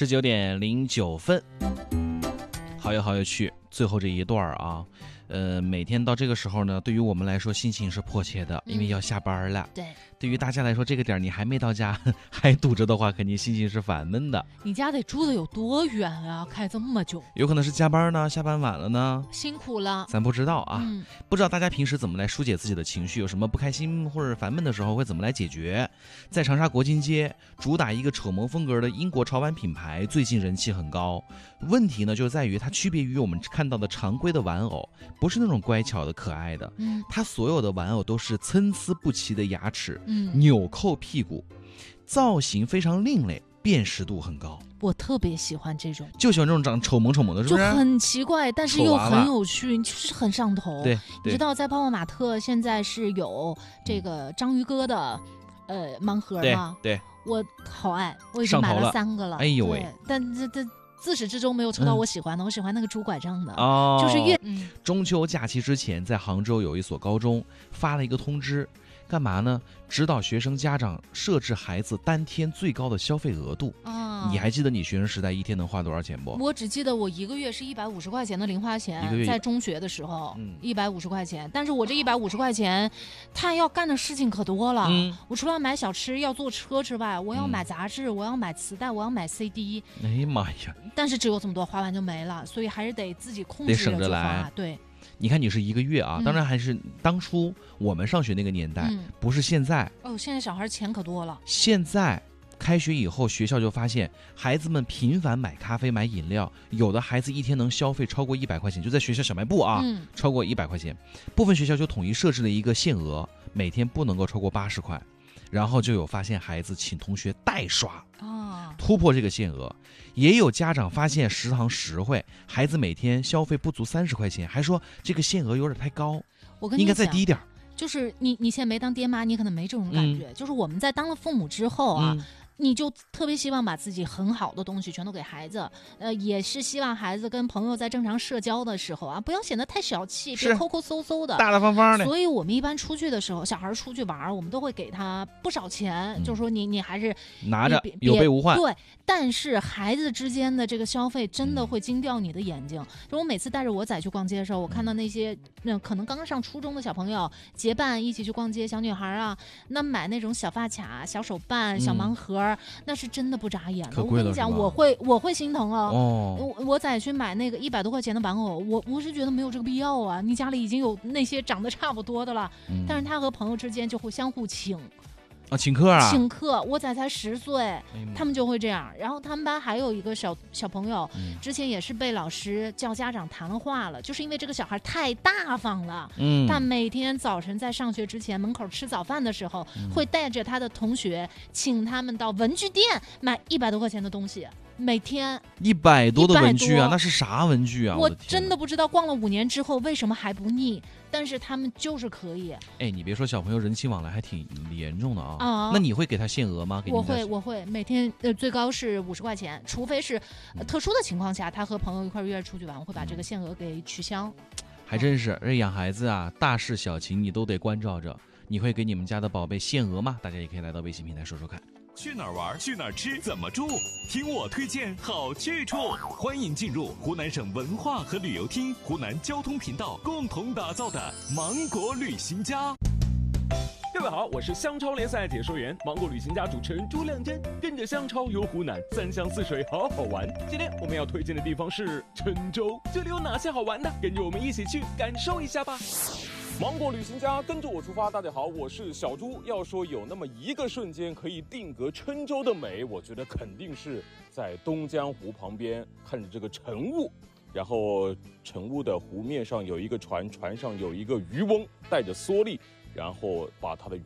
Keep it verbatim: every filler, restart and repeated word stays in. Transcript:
十九点零九分，好有好有趣。最后这一段啊，呃，每天到这个时候呢，对于我们来说心情是迫切的，因为要下班了。 对， 对于大家来说，这个点你还没到家，还堵着的话，肯定心情是烦闷的。 你家得住的有多远啊？开这么久， 有可能是加班呢，下班晚了呢， 辛苦了。 咱不知道啊。 嗯， 不知道大家平时怎么来疏解自己的情绪，有什么不开心或者烦闷的时候会怎么来解决？在长沙国金街，主打一个丑萌风格的英国潮玩品牌，最近人气很高。问题呢就在于它区别于我们看到的常规的玩偶，不是那种乖巧的可爱的， 嗯， 它所有的玩偶都是参差不齐的牙齿， 嗯， 纽扣屁股，造型非常另类，辨识度很高。 我特别喜欢这种， 就喜欢这种长丑萌丑萌的，是不是？ 就很奇怪，但是又很有趣，就是很上头。 对， 你知道在泡泡玛特现在是有这个章鱼哥的，呃，盲盒吗？ 对，对我好爱，我已经买了三个了。 哎呦喂！ 但这这自始至终没有抽到我喜欢的，嗯、我喜欢那个拄拐杖的。 哦， 就是越、 嗯、中秋假期之前，在杭州有一所高中发了一个通知。干嘛呢？指导学生家长设置孩子当天最高的消费额度。啊，你还记得你学生时代一天能花多少钱不？ 我只记得我一个月是一百五十块钱的零花钱，在中学的时候，一百五十块钱。但是我这一百五十块钱，他要干的事情可多了。嗯，我除了买小吃要坐车之外，我要买杂志，嗯、我要买磁带，我要买 C D。 哎呀妈呀！ 但是只有这么多，花完就没了，所以还是得自己控制着省着来。 对。 你看，你是一个月啊，当然还是当初我们上学那个年代，嗯、不是现在。 哦，现在小孩钱可多了。 现在开学以后，学校就发现孩子们频繁买咖啡、买饮料，有的孩子一天能消费超过一百块钱，就在学校小卖部啊，嗯、超过一百块钱。部分学校就统一设置了一个限额，每天不能够超过八十块。然后就有发现孩子请同学代刷啊，突破这个限额，也有家长发现食堂实惠，孩子每天消费不足三十块钱，还说这个限额有点太高， 我跟你应该再低点。 就是你你现在没当爹妈，你可能没这种感觉。嗯、就是我们在当了父母之后啊。嗯，你就特别希望把自己很好的东西全都给孩子，呃，也是希望孩子跟朋友在正常社交的时候啊，不要显得太小气，别抠抠搜搜的， 大大方方的。 所以我们一般出去的时候，小孩出去玩，我们都会给他不少钱，嗯、就说你你还是拿着有备无患。 对，但是孩子之间的这个消费真的会惊掉你的眼睛。嗯、就我每次带着我仔去逛街的时候，我看到那些那可能刚上初中的小朋友结伴一起去逛街，小女孩啊，那买那种小发卡、小手办、小盲盒。嗯，那是真的不眨眼的，我跟你讲，我会我会心疼啊。哦，我我仔去买那个一百多块钱的玩偶，我我是觉得没有这个必要啊。你家里已经有那些长得差不多的了，嗯、但是他和朋友之间就会相互请。 啊，请客啊！ 请客，我仔才十岁，哎、他们就会这样。然后他们班还有一个小小朋友，嗯、之前也是被老师叫家长谈了话了，就是因为这个小孩太大方了。嗯，他每天早晨在上学之前门口吃早饭的时候，嗯、会带着他的同学，请他们到文具店买一百多块钱的东西。每天一百多的文具啊，那是啥文具啊？ 我真的不知道，逛了五年之后为什么还不腻？但是他们就是可以。 哎，你别说，小朋友人情往来还挺严重的啊。啊，那你会给他限额吗？给我会，我会每天呃最高是五十块钱，除非是、呃、特殊的情况下，他和朋友一块约出去玩，我会把这个限额给取消。 还真是，这养孩子啊，大事小情你都得关照着。你会给你们家的宝贝限额吗？大家也可以来到微信平台说说看。 去哪儿玩？去哪儿吃？怎么住？听我推荐好去处，欢迎进入湖南省文化和旅游厅、湖南交通频道共同打造的芒果旅行家。 各位好，我是香超联赛解说员芒果旅行家主持人朱亮真，跟着香超游湖南，三湘四水好好玩。今天我们要推荐的地方是郴州，这里有哪些好玩的？跟着我们一起去感受一下吧。芒果旅行家跟着我出发，大家好，我是小朱。要说有那么一个瞬间可以定格郴州的美，我觉得肯定是在东江湖旁边看着这个晨雾，然后晨雾的湖面上有一个船，船上有一个渔翁带着蓑笠，然后把他的